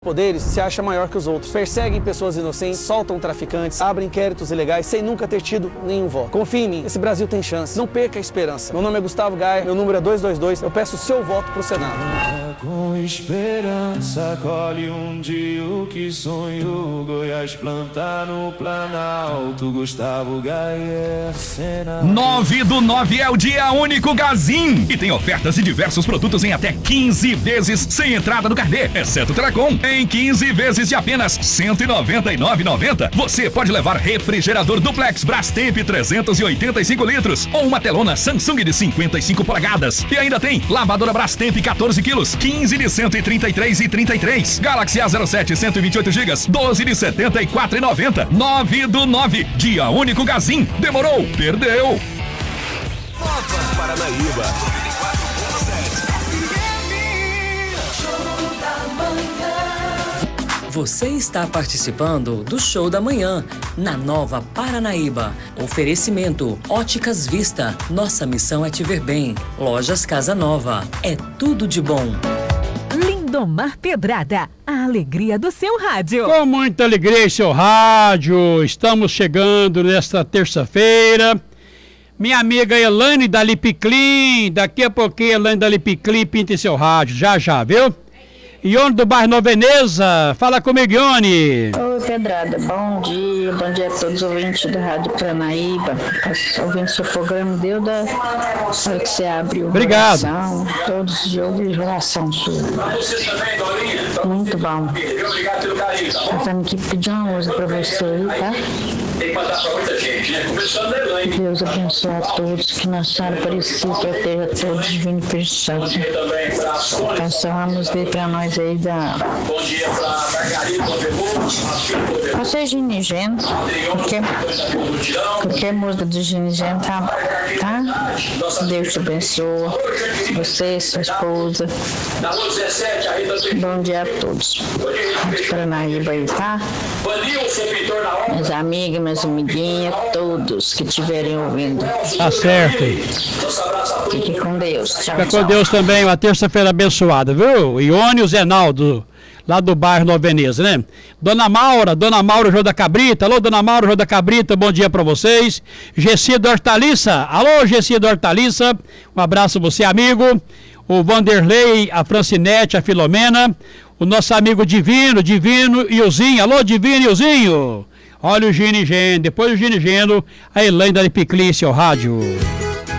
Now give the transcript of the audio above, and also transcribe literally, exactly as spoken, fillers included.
Poderes se acha maior que os outros, perseguem pessoas inocentes, soltam traficantes, abrem inquéritos ilegais sem nunca ter tido nenhum voto. Confie em mim, esse Brasil tem chance, não perca a esperança. Meu nome é Gustavo Gaia, meu número é duzentos e vinte e dois, eu peço o seu voto pro Senado. Com esperança colhe um dia o que sonhou, Goiás plantar no Planalto, Gustavo Gaia, Senado. nove do nove é o dia único Gazin e tem ofertas de diversos produtos em até quinze vezes sem entrada no carnê, exceto Telecom. Em quinze vezes de apenas cento e noventa e nove reais e noventa centavos. Você pode levar refrigerador Duplex Brastemp trezentos e oitenta e cinco litros ou uma telona Samsung de cinquenta e cinco polegadas. E ainda tem lavadora Brastemp quatorze quilos, quinze de cento e trinta e três reais e trinta e três centavos. Galaxy A zero sete cento e vinte e oito gigas, doze de setenta e quatro reais e noventa centavos. nove do nove, dia único Gazin. Demorou, perdeu. Nova Paranaíba. Você está participando do Show da Manhã, na Nova Paranaíba. Oferecimento Óticas Vista. Nossa missão é te ver bem. Lojas Casa Nova. É tudo de bom. Lindomar Pedrada, a alegria do seu rádio. Com muita alegria em seu rádio. Estamos chegando nesta terça-feira. Minha amiga Elaine da Lipiclin. Daqui a pouquinho, Elaine da Lipiclin pinta em seu rádio. Já, já, viu? Ione do bairro Nova Veneza, fala comigo, Ione. Oi, Pedrada, bom dia, bom dia a todos os ouvintes da Rádio Paranaíba, ouvindo seu programa, deu da hora que você abre o Obrigado. Oração, todos de ouvir oração sua. Muito bom. Estamos aqui pedir uma música para você aí, tá? Deus abençoe a todos, que Nossa Senhora Aparecida proteja a todos, divino Espírito Santo. Canção a música aí pra nós aí da... Você é ginigento, qualquer, qualquer música do ginigento, tá? tá? Deus te abençoe, você, sua esposa. Bom dia a todos. De Paranaíba aí, tá? Minhas amigas, minhas amiguinhas, todos que estiverem ouvindo. Tá certo. Fique com Deus. Tchau, Fica tchau. com Deus também, uma terça-feira abençoada, viu? Ione e o Zenaldo, lá do bairro Nova Veneza, né? Dona Maura, Dona Maura Jô da Cabrita. Alô, Dona Maura Jô da Cabrita, bom dia pra vocês. Gessi do Hortaliça. Alô, Gessi do Hortaliça. Um abraço a você, amigo. O Vanderlei, a Francinete, a Filomena. O nosso amigo Divino, Divino e o Zinho. Alô, Divino e o Zinho. Olha o Gino e Gênero. Depois do Gino e Gênero, a Elaine da Lipiclin, seu rádio.